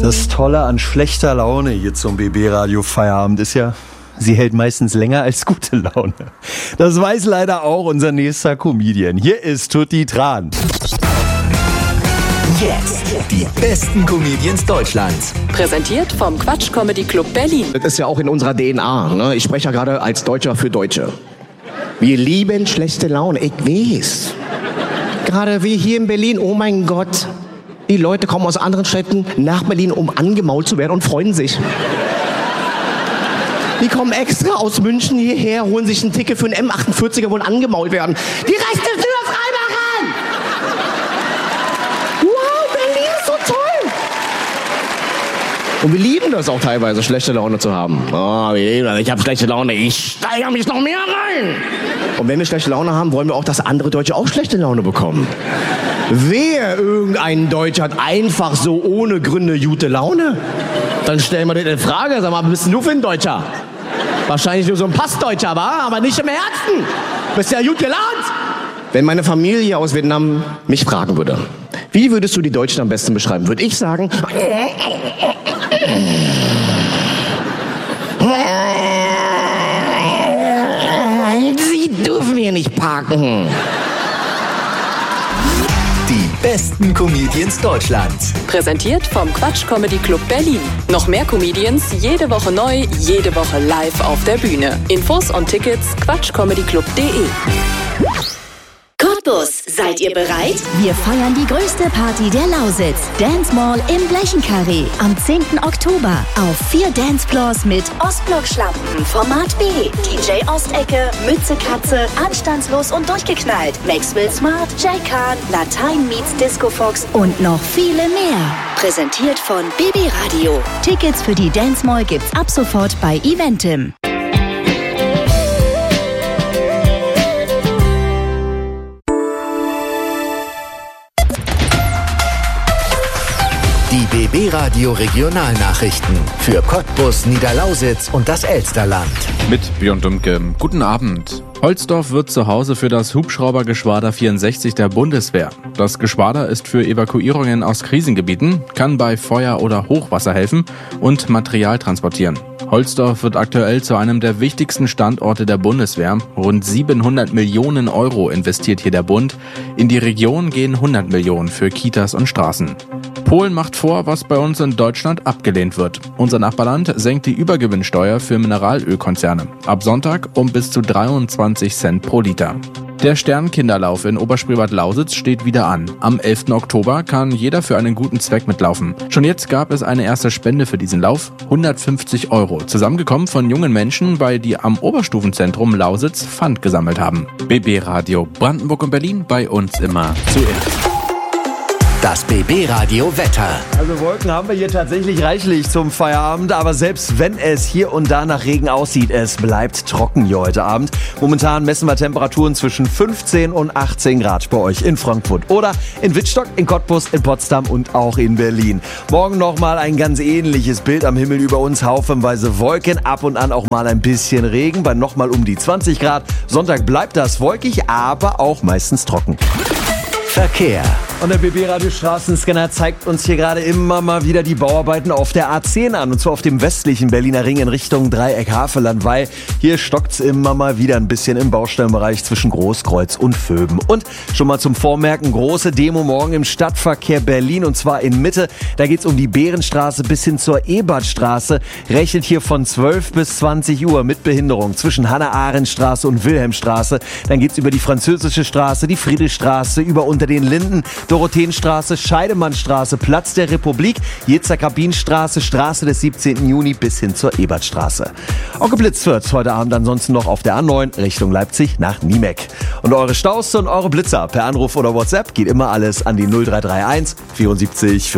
Das Tolle an schlechter Laune hier zum BB-Radio Feierabend ist ja, sie hält meistens länger als gute Laune. Das weiß leider auch unser nächster Comedian. Hier ist Tutti Tran. Jetzt die besten Comedians Deutschlands. Präsentiert vom Quatsch Comedy Club Berlin. Das ist ja auch in unserer DNA. Ne? Ich spreche ja gerade als Deutscher für Deutsche. Wir lieben schlechte Laune, ich weiß. Gerade wie hier in Berlin, oh mein Gott. Die Leute kommen aus anderen Städten nach Berlin, um angemault zu werden und freuen sich. Die kommen extra aus München hierher, holen sich ein Ticket für einen M48er, wollen angemault werden. Die rechte Tür frei machen! Wow, Berlin ist so toll! Und wir lieben das auch teilweise, schlechte Laune zu haben. Oh, ich habe schlechte Laune, ich steigere mich noch mehr rein! Und wenn wir schlechte Laune haben, wollen wir auch, dass andere Deutsche auch schlechte Laune bekommen. Wer irgendein Deutscher hat einfach so ohne Gründe gute Laune? Dann stellen wir dir in Frage, sag mal, bist du für ein Deutscher? Wahrscheinlich nur so ein Passdeutscher, aber nicht im Herzen. Bist ja gut gelaunt. Wenn meine Familie aus Vietnam mich fragen würde, wie würdest du die Deutschen am besten beschreiben, würde ich sagen, sie dürfen hier nicht parken. Die besten Comedians Deutschlands. Präsentiert vom Quatsch Comedy Club Berlin. Noch mehr Comedians, jede Woche neu, jede Woche live auf der Bühne. Infos und Tickets quatschcomedyclub.de. Cottbus, seid ihr bereit? Wir feiern die größte Party der Lausitz. Dance Mall im Blechenkarree. Am 10. Oktober. Auf 4 Dancefloors mit Ostblock-Schlampen, Format B, DJ Ostecke, Mütze Katze, Anstandslos und durchgeknallt, Maxwell Smart, Jay Khan, Latein meets Disco Fox und noch viele mehr. Präsentiert von BB Radio. Tickets für die Dance Mall gibt's ab sofort bei Eventim. Die BB Radio Regionalnachrichten für Cottbus, Niederlausitz und das Elsterland. Mit Björn Dumke. Guten Abend. Holzdorf wird zu Hause für das Hubschraubergeschwader 64 der Bundeswehr. Das Geschwader ist für Evakuierungen aus Krisengebieten, kann bei Feuer oder Hochwasser helfen und Material transportieren. Holzdorf wird aktuell zu einem der wichtigsten Standorte der Bundeswehr. Rund 700 Millionen Euro investiert hier der Bund. In die Region gehen 100 Millionen für Kitas und Straßen. Polen macht vor, was bei uns in Deutschland abgelehnt wird. Unser Nachbarland senkt die Übergewinnsteuer für Mineralölkonzerne. Ab Sonntag um bis zu 23 Cent pro Liter. Der Sternkinderlauf in Oberspreewald-Lausitz steht wieder an. Am 11. Oktober kann jeder für einen guten Zweck mitlaufen. Schon jetzt gab es eine erste Spende für diesen Lauf, 150 €, zusammengekommen von jungen Menschen, weil die am Oberstufenzentrum Lausitz Pfand gesammelt haben. BB Radio Brandenburg und Berlin, bei uns immer zuerst. Das BB-Radio Wetter. Also Wolken haben wir hier tatsächlich reichlich zum Feierabend, aber selbst wenn es hier und da nach Regen aussieht, es bleibt trocken hier heute Abend. Momentan messen wir Temperaturen zwischen 15 und 18 Grad bei euch in Frankfurt oder in Wittstock, in Cottbus, in Potsdam und auch in Berlin. Morgen nochmal ein ganz ähnliches Bild am Himmel über uns, haufenweise Wolken, ab und an auch mal ein bisschen Regen, bei nochmal um die 20 Grad. Sonntag bleibt das wolkig, aber auch meistens trocken. Verkehr. Und der BB-Radio-Straßenscanner zeigt uns hier gerade immer mal wieder die Bauarbeiten auf der A10 an. Und zwar auf dem westlichen Berliner Ring in Richtung Dreieck-Havelland, weil hier stockt's immer mal wieder ein bisschen im Baustellenbereich zwischen Großkreuz und Vöben. Und schon mal zum Vormerken, große Demo morgen im Stadtverkehr Berlin und zwar in Mitte. Da geht's um die Bärenstraße bis hin zur Ebertstraße. Rechnet hier von 12 bis 20 Uhr mit Behinderung zwischen Hannah-Arendt-Straße und Wilhelmstraße. Dann geht's über die Französische Straße, die Friedrichstraße, über unter den Linden, Dorotheenstraße, Scheidemannstraße, Platz der Republik, Jezer-Kabinstraße, Straße des 17. Juni bis hin zur Ebertstraße. Auch geblitzt wird heute Abend ansonsten noch auf der A9 Richtung Leipzig nach Niemek. Und eure Staus und eure Blitzer per Anruf oder WhatsApp geht immer alles an die 0331 74